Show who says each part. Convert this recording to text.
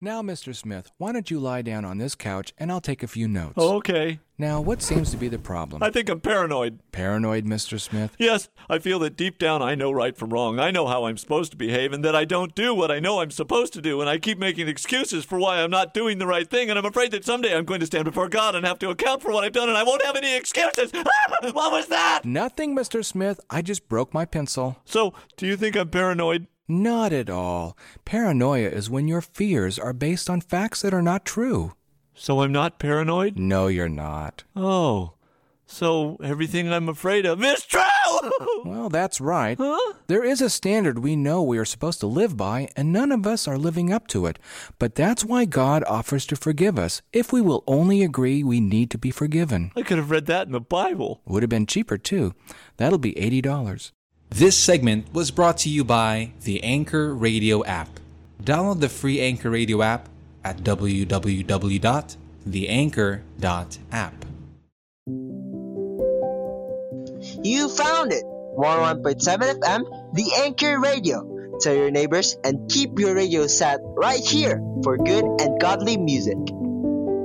Speaker 1: Now, Mr. Smith, why don't you lie down on this couch and I'll take a few notes.
Speaker 2: Okay.
Speaker 1: Now, what seems to be the problem?
Speaker 2: I think I'm paranoid.
Speaker 1: Paranoid, Mr. Smith?
Speaker 2: Yes, I feel that deep down I know right from wrong. I know how I'm supposed to behave and that I don't do what I know I'm supposed to do, and I keep making excuses for why I'm not doing the right thing, and I'm afraid that someday I'm going to stand before God and have to account for what I've done, and I won't have any excuses. What was that?
Speaker 1: Nothing, Mr. Smith. I just broke my pencil.
Speaker 2: So, do you think I'm paranoid?
Speaker 1: Not at all. Paranoia is when your fears are based on facts that are not true.
Speaker 2: So I'm not paranoid?
Speaker 1: No, you're not.
Speaker 2: Oh, so everything I'm afraid of is true!
Speaker 1: Well, that's right.
Speaker 2: Huh?
Speaker 1: There is a standard we know we are supposed to live by, and none of us are living up to it. But that's why God offers to forgive us, if we will only agree we need to be forgiven.
Speaker 2: I could have read that in the Bible.
Speaker 1: Would have been cheaper, too. That'll be $80.
Speaker 3: This segment was brought to you by the Anchor Radio app. Download the free Anchor Radio app at www.theanchor.app.
Speaker 4: You found it! 101.7 FM, The Anchor Radio. Tell your neighbors and keep your radio set right here for good and godly music.